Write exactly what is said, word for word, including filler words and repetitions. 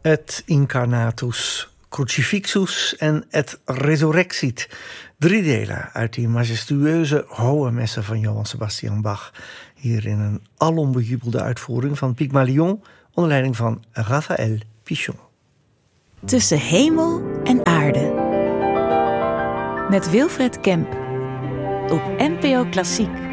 Et Incarnatus, Crucifixus en et Resurrexit. Drie delen uit die majestueuze hohe messen van Johann Sebastian Bach. Hier in een alom bejubelde uitvoering van Pygmalion onder leiding van Raphaël Pichon. Tussen hemel en aarde. Met Wilfred Kemp. Op N P O Klassiek.